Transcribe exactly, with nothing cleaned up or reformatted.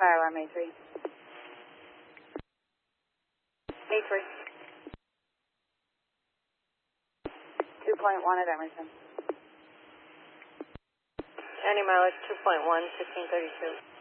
fire alarm A three. A three. two point one at Emerson. Any mileage two point one, fifteen thirty-two.